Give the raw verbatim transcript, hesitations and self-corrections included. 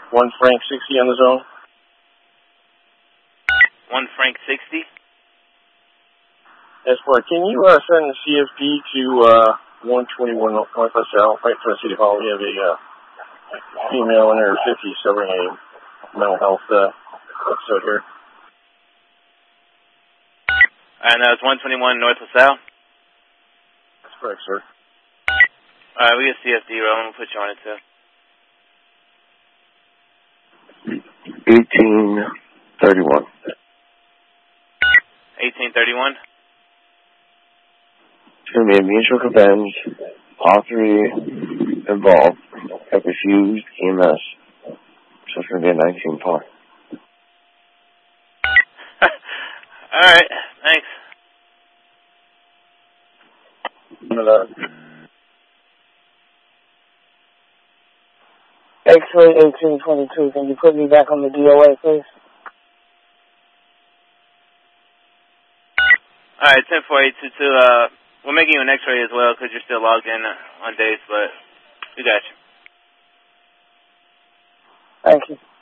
One Frank sixty on the zone. One Frank sixty. That's right. Can you uh, send the C F D to uh, one twenty-one North LaSalle, right for City Hall? We have a uh, female in her fifties suffering a mental health uh, episode here. And that was one twenty-one North LaSalle? That's correct, sir. All right, we get C F D, Roland. We'll put you on it, too. eighteen thirty-one. eighteen thirty-one? It's going to be a mutual revenge. All three involved have refused E M S. So it's going to be a nineteen par. All right, thanks. X-ray eighteen twenty-two, can you put me back on the D O A, please? All right, ten four eight two two, uh, we're making you an X-ray as well because you're still logged in on dates, but we got you. Thank you.